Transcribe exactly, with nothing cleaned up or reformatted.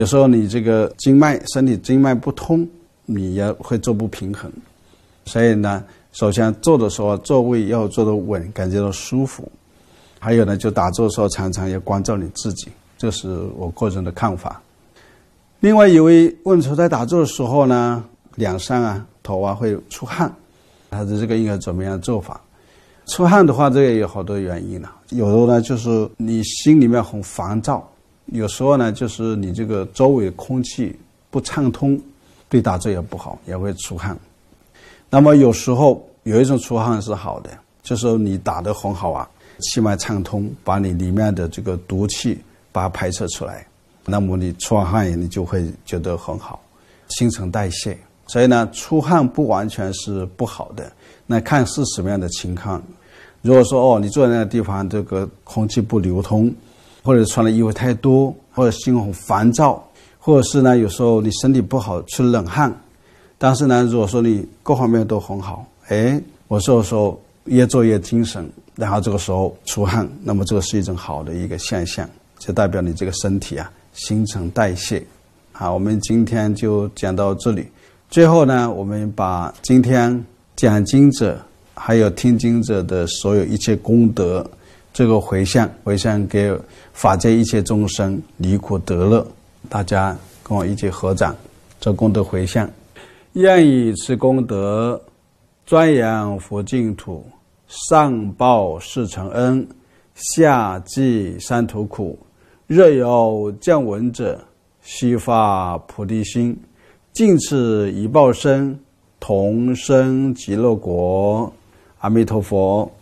有时候你这个经脉身体经脉不通，你也会做不平衡。所以呢，首先坐的时候座位要坐得稳，感觉到舒服。还有呢，就打坐的时候常常要关照你自己，这是我个人的看法。另外有位问说，在打坐的时候呢，两上啊头啊会出汗，他的这个应该怎么样做法？出汗的话，这个也有好多原因了。有的呢就是你心里面很烦躁，有时候呢就是你这个周围的空气不畅通，对打坐也不好，也会出汗。那么有时候有一种出汗是好的，就是你打得很好啊，气脉畅通，把你里面的这个毒气把它排斥出来，那么你出完汗你就会觉得很好，新陈代谢。所以呢，出汗不完全是不好的，那看是什么样的情况。如果说哦，你坐在那个地方，这个空气不流通，或者穿的衣服太多，或者心很烦躁，或者是呢有时候你身体不好出冷汗，但是呢如果说你各方面都很好，哎，我这个时候越做越精神，然后这个时候出汗，那么这个是一种好的一个现象，就代表你这个身体啊新陈代谢。好，我们今天就讲到这里。最后呢，我们把今天讲经者还有听经者的所有一切功德，这个回向回向给法界一切众生离苦得乐。大家跟我一起合掌做功德回向。愿以此功德专扬佛净土，上报四重恩，下济三途苦。若有见闻者，悉发菩提心，尽此一报身，同生极乐国。阿弥陀佛。